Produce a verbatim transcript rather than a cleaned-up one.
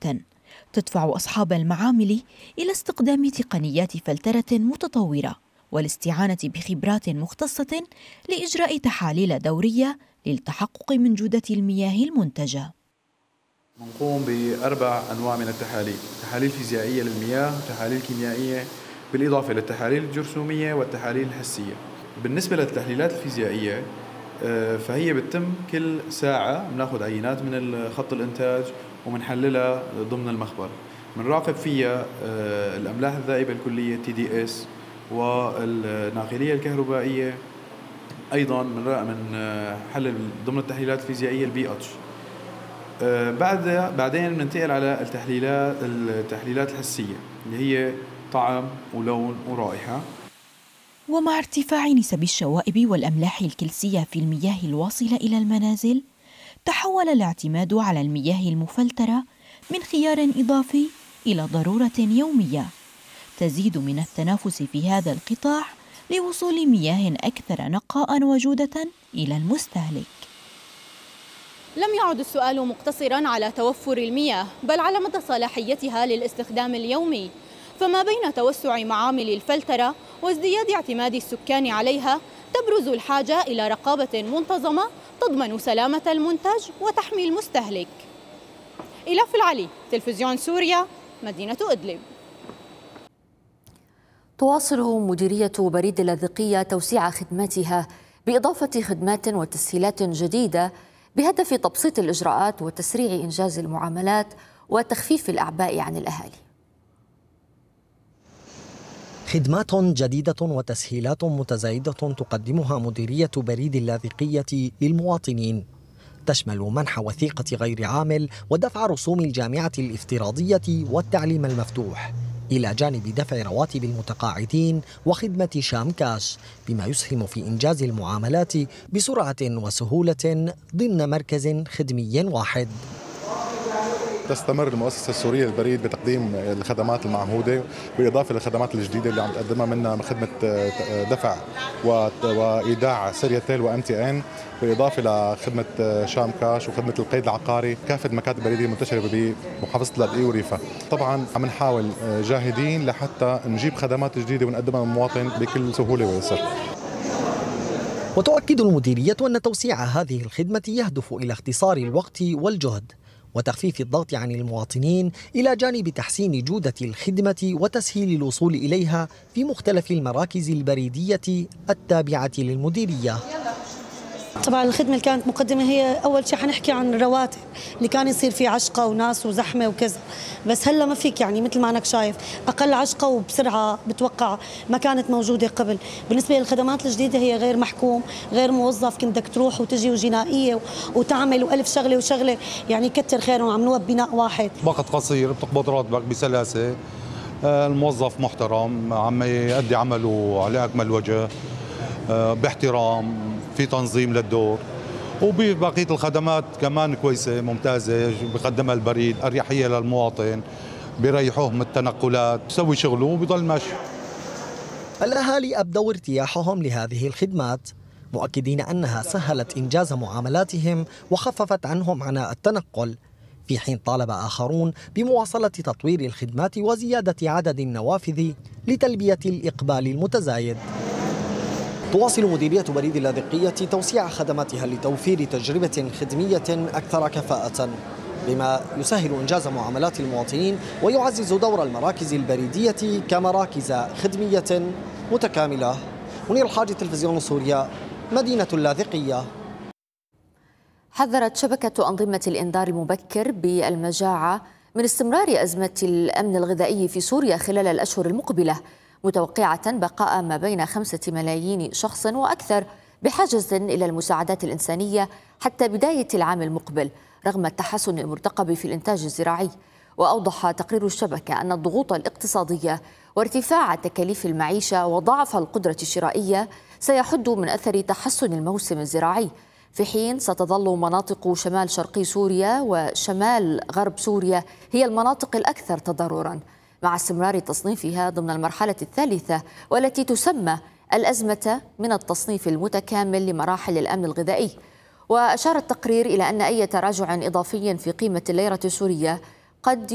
مباشرة، تدفع أصحاب المعامل إلى استخدام تقنيات فلترة متطورة والاستعانة بخبرات مختصة لإجراء تحاليل دورية للتحقق من جودة المياه المنتجة. نقوم بأربع أنواع من التحاليل: تحاليل فيزيائية للمياه، تحاليل كيميائية، بالإضافة للتحاليل الجرثومية والتحاليل الحسية. بالنسبة للتحليلات الفيزيائية فهي بتتم كل ساعة، بناخذ عينات من خط الإنتاج ومنحللها ضمن المخبر، بنراقب فيها الأملاح الذائبة الكلية تي دي إس والناقلية الكهربائية، أيضا من حلل ضمن التحليلات الفيزيائية البي اتش. بعد بعدين بننتقل على التحليلات التحليلات الحسية اللي هي طعم ولون ورائحة. ومع ارتفاع نسب الشوائب والأملاح الكلسية في المياه الواصلة إلى المنازل، تحول الاعتماد على المياه المفلترة من خيار إضافي إلى ضرورة يومية، تزيد من التنافس في هذا القطاع لوصول مياه أكثر نقاء وجودة إلى المستهلك. لم يعد السؤال مقتصراً على توفر المياه، بل على مدى صلاحيتها للاستخدام اليومي، فما بين توسع معامل الفلترة وازدياد اعتماد السكان عليها تبرز الحاجة إلى رقابة منتظمة تضمن سلامة المنتج وتحمي المستهلك. إلاف العلي، تلفزيون سوريا، مدينة إدلب. تواصل مديرية بريد اللاذقية توسيع خدماتها بإضافة خدمات وتسهيلات جديدة بهدف تبسيط الإجراءات وتسريع إنجاز المعاملات وتخفيف الأعباء عن الأهالي. خدمات جديدة وتسهيلات متزايدة تقدمها مديرية بريد اللاذقية للمواطنين، تشمل منح وثيقة غير عامل ودفع رسوم الجامعة الافتراضية والتعليم المفتوح، إلى جانب دفع رواتب المتقاعدين وخدمة شام كاش، بما يسهم في إنجاز المعاملات بسرعة وسهولة ضمن مركز خدمي واحد. تستمر المؤسسة السورية للبريد بتقديم الخدمات المعهودة بالإضافة للخدمات الجديدة اللي عم تقدمها، منها خدمة دفع وإيداع سيرياتيل وام تي ان، بالإضافة لخدمة شام كاش وخدمة القيد العقاري. كافة المكاتب البريدية المنتشرة بمحافظة اللاذقية وريفة. طبعا عم نحاول جاهدين لحتى نجيب خدمات جديدة ونقدمها للمواطن بكل سهولة ويسر. وتؤكد المديرية أن توسيع هذه الخدمة يهدف إلى اختصار الوقت والجهد وتخفيف الضغط عن المواطنين، إلى جانب تحسين جودة الخدمة وتسهيل الوصول إليها في مختلف المراكز البريدية التابعة للمديرية. طبعا الخدمة اللي كانت مقدمة هي أول شيء حنحكي عن الرواتب اللي كان يصير فيه عشقة وناس وزحمة وكذا، بس هلا ما فيك، يعني مثل ما أنك شايف أقل عشقة وبسرعة بتوقع ما كانت موجودة قبل. بالنسبة للخدمات الجديدة هي غير محكوم، غير موظف كنت بدك تروح وتجي وجنائية وتعمل وألف شغلة وشغلة، يعني كتر خيرهم عملوها ببناء واحد. وقت قصير بتقبض راتبك بسلاسة، الموظف محترم عم يؤدي عمله على أكمل وجه باحترام، في تنظيم للدور، وببقية الخدمات كمان كويسة ممتازة بقدمها البريد، أريحية للمواطن، بيريحوه من التنقلات، بسوي شغله وبيضل ماشي. الأهالي أبدوا ارتياحهم لهذه الخدمات، مؤكدين أنها سهلت إنجاز معاملاتهم وخففت عنهم عناء التنقل، في حين طالب آخرون بمواصلة تطوير الخدمات وزيادة عدد النوافذ لتلبية الإقبال المتزايد. تواصل مديرية بريد اللاذقية توسيع خدماتها لتوفير تجربة خدمية أكثر كفاءة، بما يسهل إنجاز معاملات المواطنين ويعزز دور المراكز البريدية كمراكز خدمية متكاملة. منير الحاج، تلفزيون سوريا، مدينة اللاذقية. حذرت شبكة أنظمة الإنذار المبكر بالمجاعة من استمرار أزمة الأمن الغذائي في سوريا خلال الأشهر المقبلة، متوقعة بقاء ما بين خمسة ملايين شخص وأكثر بحاجة إلى المساعدات الإنسانية حتى بداية العام المقبل، رغم التحسن المرتقب في الإنتاج الزراعي. وأوضح تقرير الشبكة أن الضغوط الاقتصادية وارتفاع تكاليف المعيشة وضعف القدرة الشرائية سيحد من أثر تحسن الموسم الزراعي، في حين ستظل مناطق شمال شرقي سوريا وشمال غرب سوريا هي المناطق الأكثر تضرراً، مع استمرار تصنيفها ضمن المرحلة الثالثة والتي تسمى الأزمة من التصنيف المتكامل لمراحل الأمن الغذائي. وأشار التقرير إلى أن أي تراجع إضافي في قيمة الليرة السورية قد